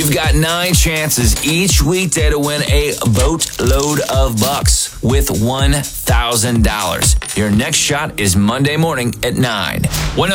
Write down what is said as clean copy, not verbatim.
You've got 9 chances each weekday to win a boatload of bucks with $1,000. Your next shot is Monday morning at 9.